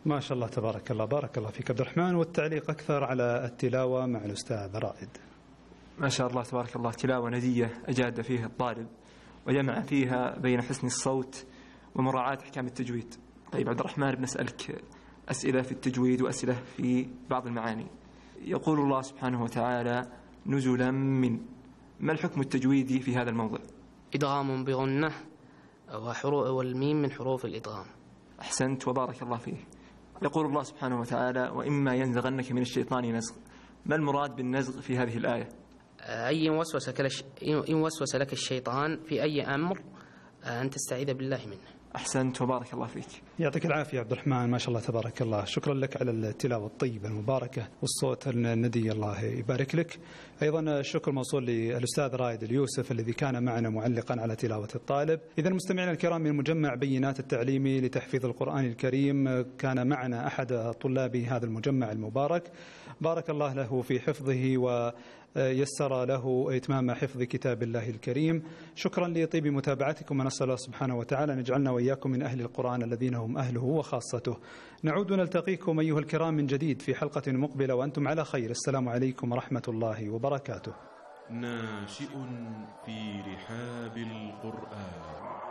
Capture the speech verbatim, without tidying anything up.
ما شاء الله تبارك الله. بارك الله فيك عبد الرحمن. والتعليق أكثر على التلاوة مع الأستاذ رائد. ما شاء الله تبارك الله، تلاوة ندية أجاد فيها الطالب وجمع فيها بين حسن الصوت ومراعاة أحكام التجويد. طيب عبد الرحمن، بنسألك أسئلة في التجويد وأسئلة في بعض المعاني. يقول الله سبحانه وتعالى نزلا من، ما الحكم التجويدي في هذا الموضع؟ إدغام بغنة والميم من حروف الإدغام. أحسنت وبارك الله فيه. يقول الله سبحانه وتعالى وإما ينزغنك من الشيطان نزغ، ما المراد بالنزغ في هذه الآية؟ أي إن وسوس لك الشيطان في أي أمر أن تستعيذ بالله منه. أحسنت وبارك الله فيك. يعطيك العافية عبد الرحمن، ما شاء الله تبارك الله. شكرا لك على التلاوة الطيبة المباركة والصوت الندي، الله يبارك لك. أيضا الشكر موصول للأستاذ رائد اليوسف الذي كان معنا معلقا على تلاوة الطالب. إذا مستمعينا الكرام، من مجمع بينات التعليمي لتحفيظ القرآن الكريم كان معنا أحد طلاب هذا المجمع المبارك، بارك الله له في حفظه ويسر له إتمام حفظ كتاب الله الكريم. شكرا لطيب متابعتكم، ونسأل الله سبحانه وتعالى أن يجعلنا وإياكم من أهل القرآن الذين هم أهله وخاصته. نعود ونلتقيكم أيها الكرام من جديد في حلقة مقبلة وأنتم على خير. السلام عليكم ورحمة الله وبركاته. ناشئ في رحاب القرآن.